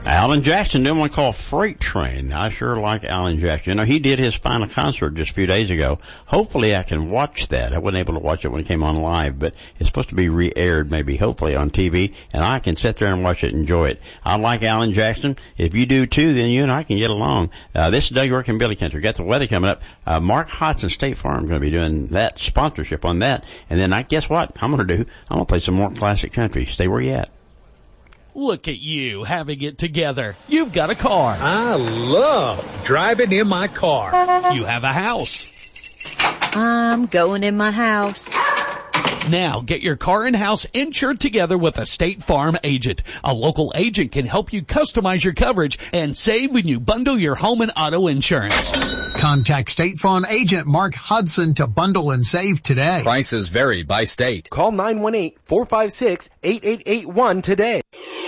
Alan Jackson doing one called Freight Train. I sure like Alan Jackson. You know, he did his final concert just a few days ago. Hopefully I can watch that. I wasn't able to watch it when it came on live, but it's supposed to be re-aired maybe, hopefully on TV, and I can sit there and watch it and enjoy it. I like Alan Jackson. If you do too, then you and I can get along. This is Doug York and Billy Country. Got the weather coming up. Mark Hodson, State Farm, going to be doing that sponsorship on that. And then guess what I'm going to do? I'm going to play some more classic country. Stay where you at. Look at you having it together. You've got a car. I love driving in my car. You have a house. I'm going in my house. Now get your car and house insured together with a State Farm agent. A local agent can help you customize your coverage and save when you bundle your home and auto insurance. Contact State Farm agent Mark Hudson to bundle and save today. Prices vary by state. Call 918-456-8881 today.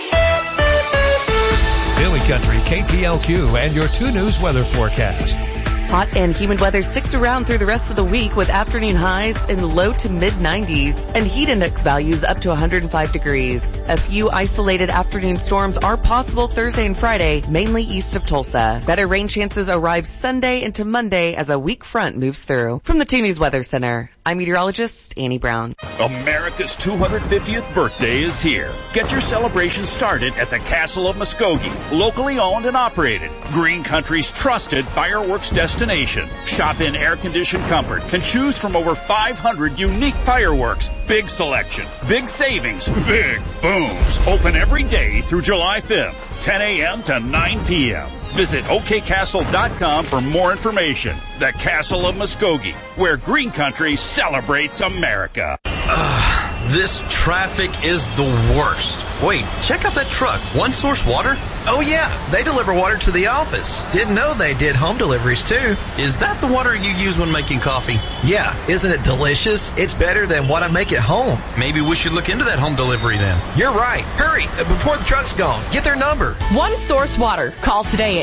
Billy Country, KPLQ, and your 2 News weather forecast. Hot and humid weather sticks around through the rest of the week with afternoon highs in the low to mid 90s and heat index values up to 105 degrees. A few isolated afternoon storms are possible Thursday and Friday, mainly east of Tulsa. Better rain chances arrive Sunday into Monday as a weak front moves through. From the 2 News Weather Center, I'm meteorologist Annie Brown. America's 250th birthday is here. Get your celebration started at the Castle of Muskogee, locally owned and operated. Green Country's trusted fireworks destination. Shop in air-conditioned comfort and choose from over 500 unique fireworks. Big selection, big savings, big booms. Open every day through July 5th, 10 a.m. to 9 p.m. Visit okcastle.com for more information. The Castle of Muskogee, where Green Country celebrates America. This traffic is the worst. Wait, check out that truck. One Source Water? Oh yeah, they deliver water to the office. Didn't know they did home deliveries too. Is that the water you use when making coffee? Yeah, isn't it delicious? It's better than what I make at home. Maybe we should look into that home delivery then. You're right. Hurry, before the truck's gone. Get their number. One Source Water. Call today at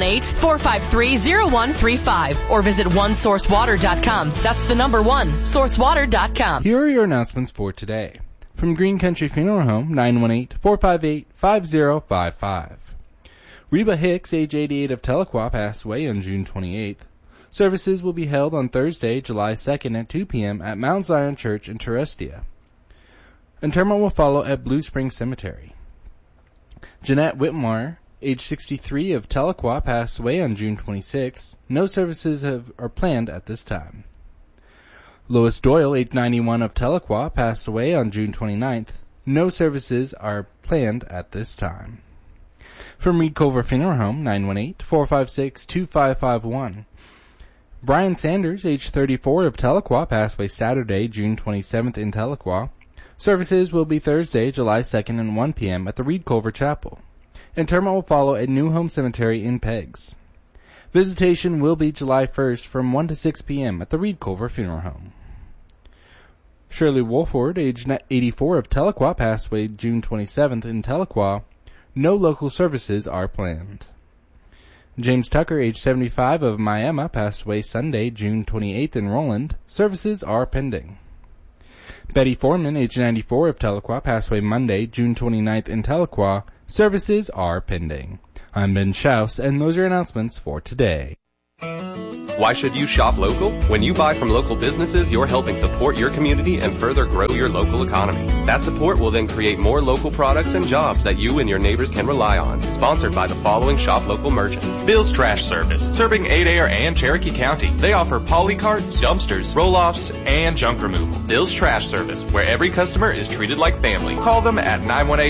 918-453-0135 or visit onesourcewater.com. That's the number 1, sourcewater.com. Here are your announcements for today. From Green Country Funeral Home, 918-458-5055. Reba Hicks, age 88 of Tahlequah, passed away on June 28th. Services will be held on Thursday, July 2nd at 2 p.m. at Mount Zion Church in Terestia. Interment will follow at Blue Springs Cemetery. Jeanette Whitmore, age 63 of Tahlequah, passed away on June 26th. No services are planned at this time. Lois Doyle, age 91 of Tahlequah, passed away on June 29th. No services are planned at this time. From Reed Culver Funeral Home, 918-456-2551. Brian Sanders, age 34 of Tahlequah, passed away Saturday, June 27th in Tahlequah. Services will be Thursday, July 2nd at 1 p.m. at the Reed Culver Chapel. Interment will follow at New Home Cemetery in Peggs. Visitation will be July 1st from 1 to 6 p.m. at the Reed Culver Funeral Home. Shirley Wolford, age 84 of Tahlequah, passed away June 27th in Tahlequah. No local services are planned. James Tucker, age 75 of Miami, passed away Sunday, June 28th in Roland. Services are pending. Betty Foreman, age 94 of Tahlequah, passed away Monday, June 29th in Tahlequah. Services are pending. I'm Ben Schaus, and those are announcements for today. Why should you shop local? When you buy from local businesses, you're helping support your community and further grow your local economy. That support will then create more local products and jobs that you and your neighbors can rely on. Sponsored by the following shop local merchant. Bill's Trash Service, serving Adair and Cherokee County. They offer polycarts, dumpsters, roll-offs, and junk removal. Bill's Trash Service, where every customer is treated like family. Call them at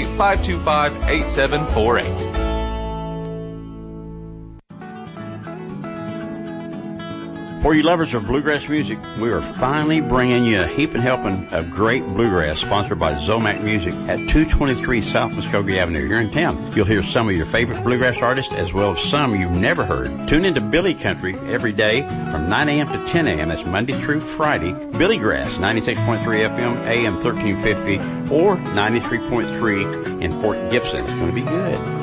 918-525-8748. For you lovers of bluegrass music, we are finally bringing you a heaping helping of great bluegrass sponsored by Zomac Music at 223 South Muskogee Avenue here in town. You'll hear some of your favorite bluegrass artists as well as some you've never heard. Tune into Billy Country every day from 9 a.m. to 10 a.m. That's Monday through Friday. Billy Grass, 96.3 FM, AM 1350, or 93.3 in Fort Gibson. It's going to be good.